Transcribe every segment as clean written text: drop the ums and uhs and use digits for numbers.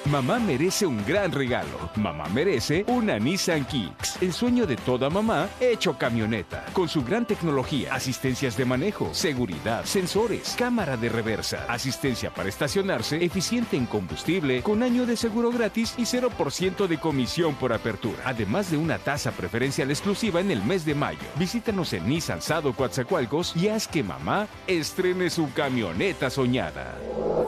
Mamá merece un gran regalo. Mamá merece una Nissan Kicks. El sueño de toda mamá hecho camioneta. Con su gran tecnología, asistencias de manejo, seguridad, sensores, cámara de reversa, asistencia para estacionarse, eficiente en combustible, con año de seguro gratis y 0% de comisión por apertura. Además de una tasa preferencial exclusiva en el mes de mayo. Visítanos en Nissan Sado Coatzacoalcos y haz que mamá estrene su camioneta soñada.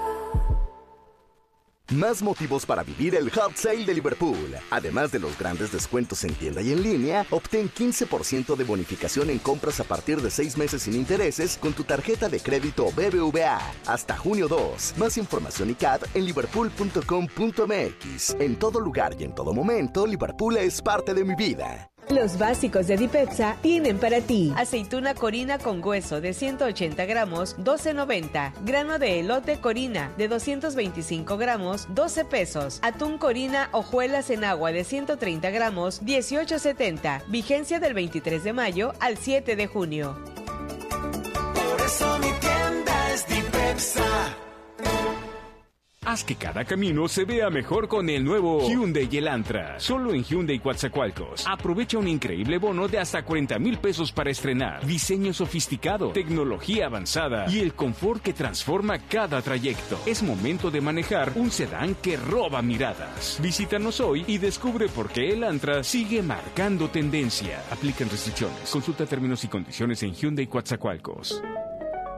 Más motivos para vivir el Hot Sale de Liverpool. Además de los grandes descuentos en tienda y en línea, obtén 15% de bonificación en compras a partir de 6 meses sin intereses con tu tarjeta de crédito BBVA. Hasta junio 2. Más información y CAD en liverpool.com.mx. En todo lugar y en todo momento, Liverpool es parte de mi vida. Los básicos de Dipepsa tienen para ti: aceituna Corina con hueso de 180 gramos, 12.90. Grano de elote Corina de 225 gramos, 12 pesos. Atún Corina hojuelas en agua de 130 gramos, 18.70. Vigencia del 23 de mayo al 7 de junio. Por eso mi tienda es Dipepsa. Haz que cada camino se vea mejor con el nuevo Hyundai Elantra. Solo en Hyundai Coatzacoalcos. Aprovecha un increíble bono de hasta 40,000 pesos para estrenar. Diseño sofisticado, tecnología avanzada y el confort que transforma cada trayecto. Es momento de manejar un sedán que roba miradas. Visítanos hoy y descubre por qué Elantra sigue marcando tendencia. Aplican restricciones. Consulta términos y condiciones en Hyundai Coatzacoalcos.